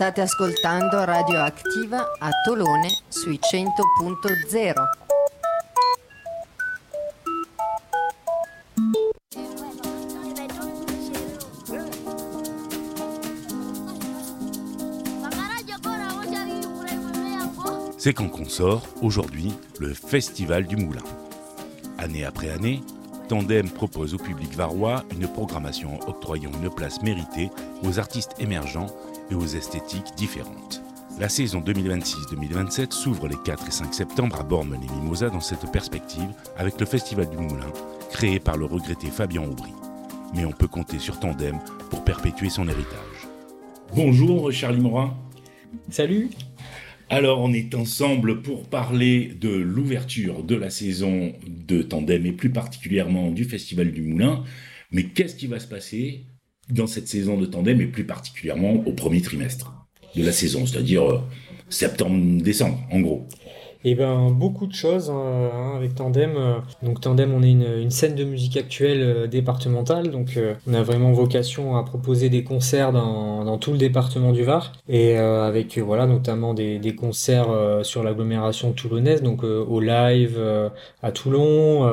State ascoltando Radioactiva a Tolone sui 100.0. C'est quand qu'on sort, aujourd'hui, le Festival du Moulin. Année après année, Tandem propose au public varois une programmation octroyant une place méritée aux artistes émergents et aux esthétiques différentes. La saison 2026-2027 s'ouvre les 4 et 5 septembre à Bormes-les-Mimosas dans cette perspective avec le Festival du Moulin, créé par le regretté Fabien Aubry. Mais on peut compter sur Tandem pour perpétuer son héritage. Bonjour Charlie Morin. Salut. Alors, on est ensemble pour parler de l'ouverture de la saison de Tandem et plus particulièrement du Festival du Moulin. Mais qu'est-ce qui va se passer dans cette saison de Tandem et plus particulièrement au premier trimestre de la saison, c'est-à-dire septembre-décembre en gros? Eh ben, beaucoup de choses avec Tandem. Donc Tandem, on est une scène de musique actuelle départementale. Donc on a vraiment vocation à proposer des concerts dans tout le département du Var. Et avec voilà, notamment des concerts sur l'agglomération toulonnaise, donc au live à Toulon,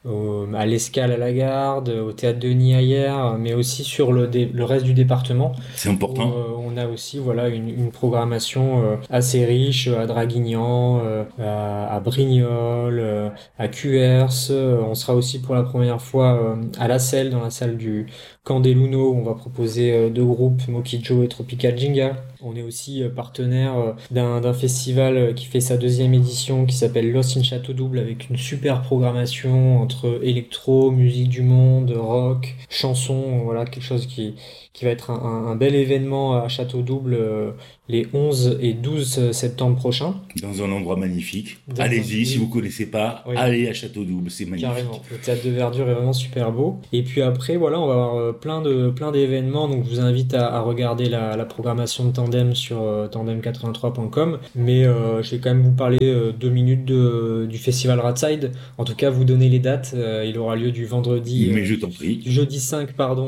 à l'Escale à la Garde, au Théâtre Denis Ayer, mais aussi sur le reste du département. C'est important. Où, on a aussi voilà, une programmation assez riche à Draguignan, à Brignoles, à Cuers. On sera aussi pour la première fois à La Selle, dans la salle du Camp des Lounos, où on va proposer 2 groupes, Mokijo et Tropical Jinga. On est aussi partenaire d'un festival qui fait sa 2e édition, qui s'appelle Lost in Château Double, avec une super programmation entre électro, musique du monde, rock, chansons, voilà, quelque chose qui va être un bel événement à Château Double les 11 et 12 septembre prochains. Dans un endroit magnifique. Allez-y, si vous ne connaissez pas, oui. Allez à Château Double, c'est magnifique. Carrément, le théâtre de verdure est vraiment super beau. Et puis après, voilà, on va avoir plein d'événements, donc je vous invite à regarder la programmation de Tandem sur tandem83.com. Mais je vais quand même vous parler 2 minutes du festival Radside. En tout cas, vous donner les dates. Il aura lieu du vendredi... Mais je t'en prie. Du jeudi 5,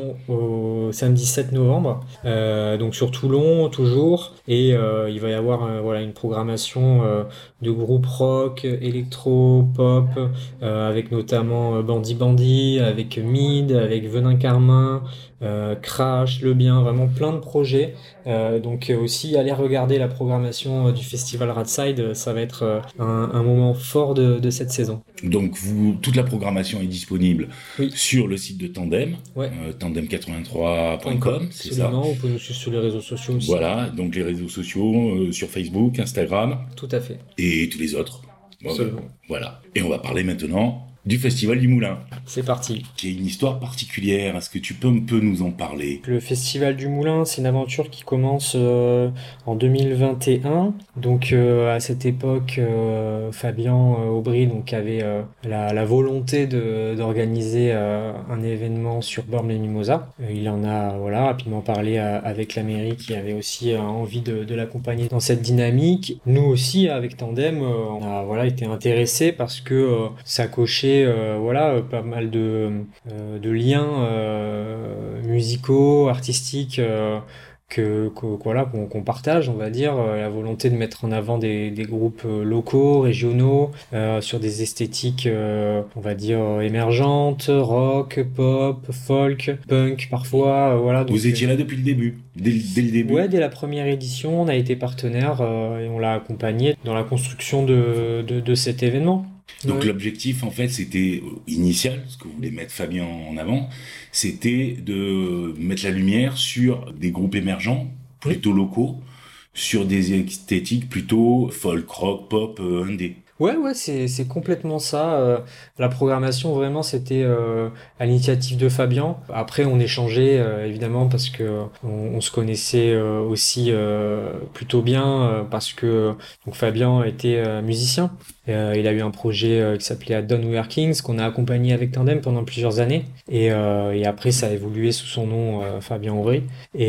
au samedi 7 novembre. Donc sur Toulon, toujours. Et il va y avoir voilà, une programmation de groupes rock, électro, pop, avec notamment Bandy Bandy, avec Mid, avec Venin Carmin, Crash, Le Bien, vraiment plein de projets. Donc aussi aller regarder la programmation du festival Radside, ça va être un moment fort de cette saison. Donc toute la programmation est disponible sur le site de Tandem, tandem83.com, c'est ça. Absolument, vous pouvez nous suivre sur les réseaux sociaux aussi. Voilà, donc les réseaux sociaux, sur Facebook, Instagram. Tout à fait. Et tous les autres. Absolument. Voilà. Et on va parler maintenant du Festival du Moulin. C'est parti. Qui est une histoire particulière. Est-ce que tu peux un peu nous en parler? Le Festival du Moulin, c'est une aventure qui commence en 2021. Donc à cette époque, Fabien Aubry donc, avait la volonté d'organiser un événement sur Bormes-les-Mimosas. Il en a rapidement parlé avec la mairie qui avait aussi envie de l'accompagner dans cette dynamique. Nous aussi, avec Tandem, on a été intéressés parce que ça cochait pas mal de liens musicaux, artistiques qu'on partage, on va dire, la volonté de mettre en avant des groupes locaux, régionaux, sur des esthétiques, on va dire, émergentes, rock, pop, folk, punk parfois, voilà. Donc, vous étiez là depuis le début, dès le début? Ouais, dès la première édition, on a été partenaire et on l'a accompagné dans la construction de cet événement. Donc l'objectif, en fait, c'était initial, ce que voulait mettre Fabien en avant, c'était de mettre la lumière sur des groupes émergents, plutôt locaux, sur des esthétiques plutôt folk, rock, pop, indé. Ouais, c'est complètement ça. La programmation, vraiment, c'était à l'initiative de Fabien. Après, on échangeait, évidemment, parce que on se connaissait aussi plutôt bien, parce que donc Fabien était musicien. Il a eu un projet qui s'appelait Add-on Workings, qu'on a accompagné avec Tandem pendant plusieurs années. Et après, ça a évolué sous son nom, Fabien Aubry.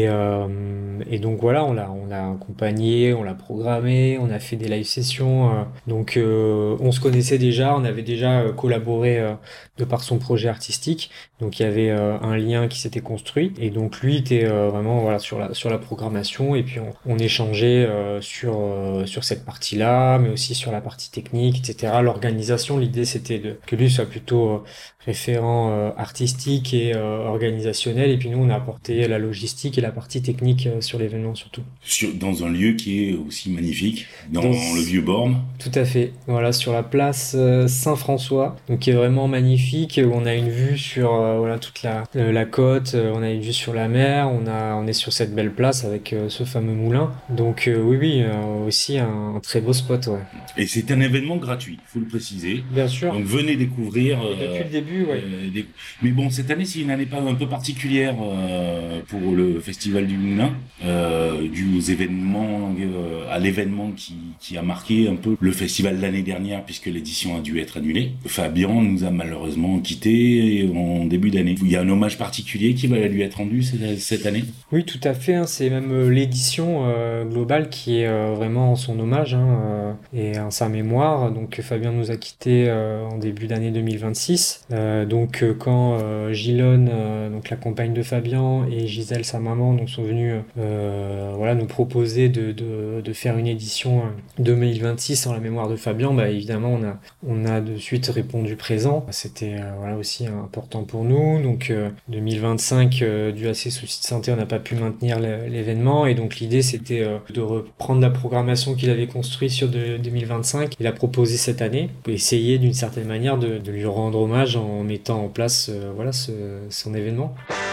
Et donc voilà, on l'a accompagné, on l'a programmé, on a fait des live sessions. Donc on se connaissait déjà, on avait déjà collaboré de par son projet artistique. Donc il y avait un lien qui s'était construit. Et donc lui était vraiment voilà sur la programmation. Et puis on échangeait sur cette partie-là, mais aussi sur la partie technique, etc. L'organisation, l'idée c'était que lui soit plutôt référent artistique et organisationnel, et puis nous on a apporté la logistique et la partie technique sur l'événement surtout. Dans un lieu qui est aussi magnifique, dans le Vieux-Borne. Tout à fait, voilà, sur la place Saint-François, donc qui est vraiment magnifique, où on a une vue sur voilà, toute la côte, on a une vue sur la mer, on est sur cette belle place avec ce fameux moulin, donc oui, aussi un très beau spot, ouais. Et c'est un événement gratuit, faut le préciser. Bien sûr. Donc venez découvrir. Depuis le début, ouais. Mais bon, cette année, c'est une année un peu particulière pour le Festival du Moulin, dû aux événements, à l'événement qui a marqué un peu le festival l'année dernière, puisque l'édition a dû être annulée. Fabien nous a malheureusement quittés en début d'année. Il y a un hommage particulier qui va lui être rendu cette année. Oui, tout à fait. C'est même l'édition globale qui est vraiment en son hommage et en sa mémoire. Donc Fabien nous a quittés en début d'année 2026. Donc quand Gilonne, donc la compagne de Fabien, et Gisèle, sa maman, donc sont venus voilà, nous proposer de faire une édition 2026 en la mémoire de Fabien, bah évidemment on a de suite répondu présent. C'était voilà aussi important pour nous. Donc 2025, dû à ces soucis de santé, on n'a pas pu maintenir l'événement, et donc l'idée c'était de reprendre la programmation qu'il avait construite sur 2025. Il a proposé cette année, pour essayer d'une certaine manière de lui rendre hommage en mettant en place voilà son événement.